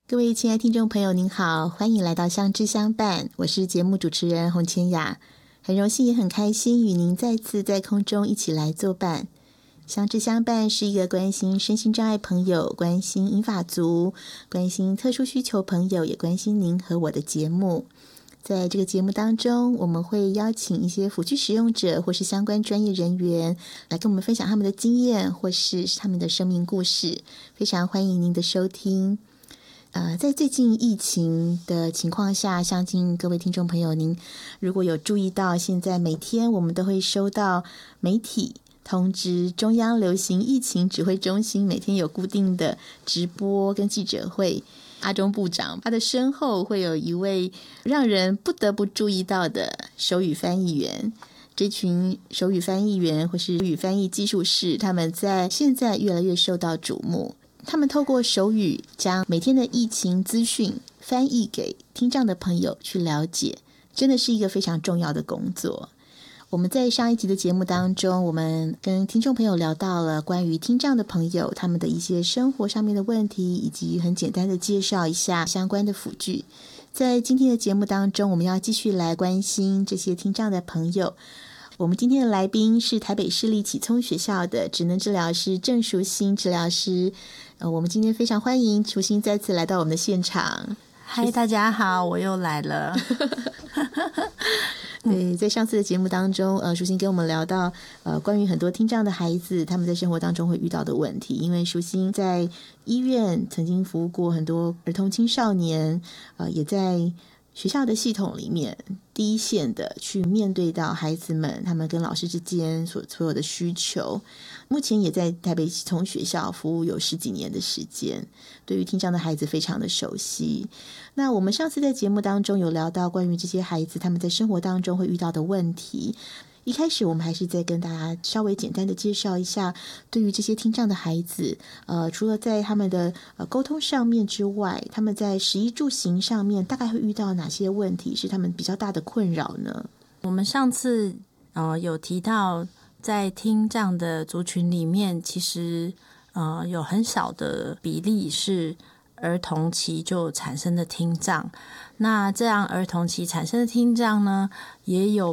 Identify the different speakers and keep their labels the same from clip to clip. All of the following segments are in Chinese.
Speaker 1: 各位亲爱听众朋友您好，欢迎来到相知相伴，我是节目主持人洪千雅，很荣幸也很开心与您再次在空中一起来作伴。相知相伴是一个关心身心障碍朋友，关心银发族，关心特殊需求朋友，也关心您和我的节目。在这个节目当中，我们会邀请一些辅具使用者或是相关专业人员来跟我们分享他们的经验或是他们的生命故事，非常欢迎您的收听。在最近疫情的情况下，相信各位听众朋友您如果有注意到，现在每天我们都会收到媒体通知，中央流行疫情指挥中心每天有固定的直播跟记者会。阿中部长他的身后会有一位让人不得不注意到的手语翻译员，这群手语翻译员或是手语翻译技术士，他们在现在越来越受到瞩目。他们透过手语将每天的疫情资讯翻译给听障的朋友去了解，真的是一个非常重要的工作。我们在上一集的节目当中，我们跟听众朋友聊到了关于听障的朋友他们的一些生活上面的问题，以及很简单的介绍一下相关的辅具。在今天的节目当中，我们要继续来关心这些听障的朋友。我们今天的来宾是台北市立启聪学校的职能治疗师郑淑馨治疗师。我们今天非常欢迎淑馨再次来到我们的现场。
Speaker 2: 嗨，大家好，我又来了。
Speaker 1: 对，在上次的节目当中，淑馨跟我们聊到关于很多听障的孩子他们在生活当中会遇到的问题，因为淑馨在医院曾经服务过很多儿童青少年，也在学校的系统里面第一线的去面对到孩子们他们跟老师之间所有的需求。目前也在台北启聪学校服务有10几年的时间，对于听障的孩子非常的熟悉。那我们上次在节目当中有聊到关于这些孩子他们在生活当中会遇到的问题，一开始我们还是再跟大家稍微简单的介绍一下，对于这些听障的孩子，除了在他们的沟通上面之外，他们在食衣住行上面大概会遇到哪些问题是他们比较大的困扰呢？
Speaker 2: 我们上次有提到，在听障的族群里面，其实有很小的比例是儿童期就产生的听障。那这样儿童期产生的听障呢，也有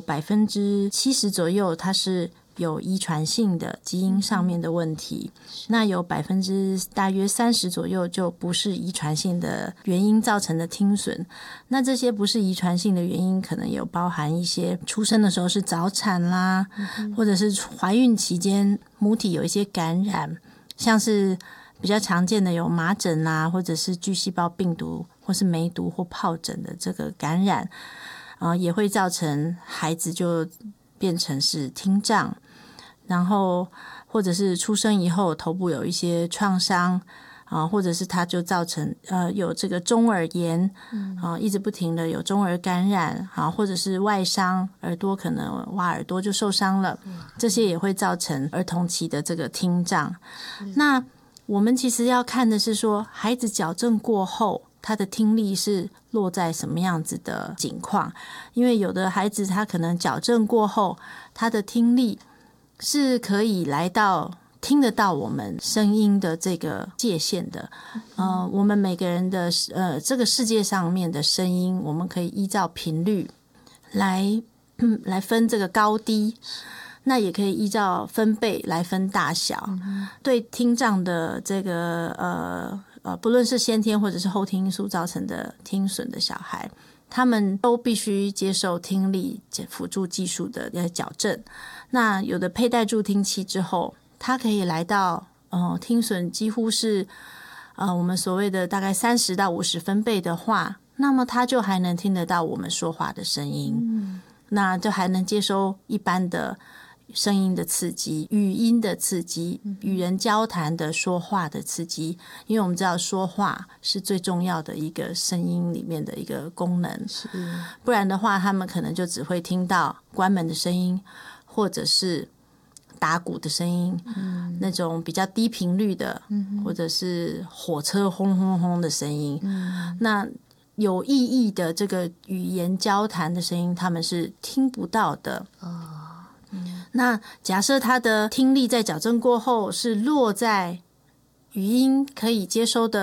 Speaker 2: 70%左右它是有遗传性的基因上面的问题，那有大约30%左右就不是遗传性的原因造成的听损。那这些不是遗传性的原因，可能有包含一些出生的时候是早产啦，或者是怀孕期间母体有一些感染，像是比较常见的有麻疹啊，或者是巨细胞病毒，或是梅毒或疱疹的这个感染，也会造成孩子就变成是听障。然后或者是出生以后头部有一些创伤或者是它就造成有这个中耳炎一直不停的有中耳感染或者是外伤，耳朵可能挖耳朵就受伤了，这些也会造成儿童期的这个听障。那我们其实要看的是说，孩子矫正过后他的听力是落在什么样子的情况，因为有的孩子他可能矫正过后他的听力是可以来到听得到我们声音的这个界限的。我们每个人的这个世界上面的声音，我们可以依照频率来分这个高低，那也可以依照分贝来分大小。对听障的这个不论是先天或者是后天因素造成的听损的小孩，他们都必须接受听力辅助技术的矫正。那有的佩戴助听器之后，它可以来到听损几乎是我们所谓的大概30到50分贝的话，那么它就还能听得到我们说话的声音，那就还能接收一般的声音的刺激、语音的刺激、与人交谈的说话的刺激，因为我们知道说话是最重要的一个声音里面的一个功能，不然的话他们可能就只会听到关门的声音，或者是打鼓的声音，那种比较低频率的，或者是火车轰轰轰的声音，那有意义的这个语言交谈的声音他们是听不到的。那假设他的听力在矫正过后是落在语音可以接收的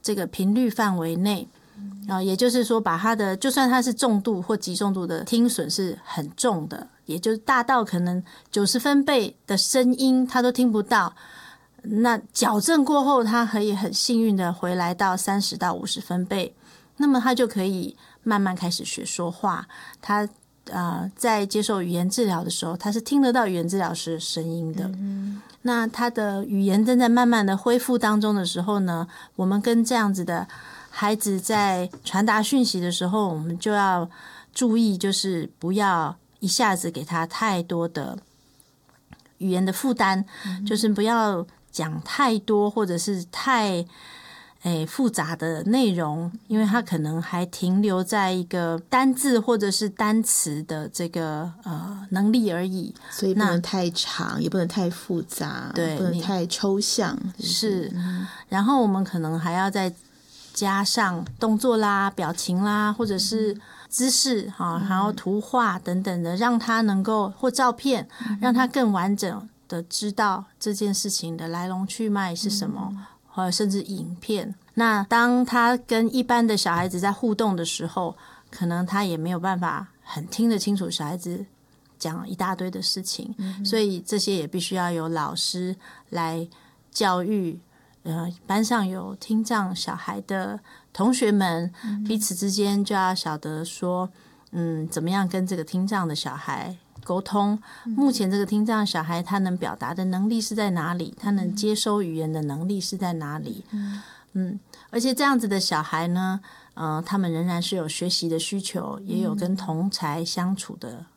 Speaker 2: 这个频率范围内。也就是说把他的就算他是重度或极重度的听损是很重的，也就是大到可能90分贝的声音他都听不到，那矫正过后他可以很幸运的回来到30到50分贝，那么他就可以慢慢开始学说话。他在接受语言治疗的时候，他是听得到语言治疗师的声音的。那他的语言正在慢慢的恢复当中的时候呢，我们跟这样子的孩子在传达讯息的时候，我们就要注意，就是不要一下子给他太多的语言的负担，就是不要讲太多或者是太复杂的内容，因为他可能还停留在一个单字或者是单词的这个能力而已，
Speaker 1: 所以不能太长，也不能太复杂，
Speaker 2: 对，
Speaker 1: 不能太抽象，
Speaker 2: 是。然后我们可能还要再加上动作啦、表情啦，或者是姿势然后图画等等的，让他能够或照片，让他更完整的知道这件事情的来龙去脉是什么，或者甚至影片。那当他跟一般的小孩子在互动的时候，可能他也没有办法很听得清楚小孩子讲一大堆的事情，所以这些也必须要有老师来教育。班上有听障小孩的同学们，彼此之间就要晓得说，怎么样跟这个听障的小孩沟通。目前这个听障小孩他能表达的能力是在哪里？他能接收语言的能力是在哪里？而且这样子的小孩呢，他们仍然是有学习的需求，也有跟同侪相处的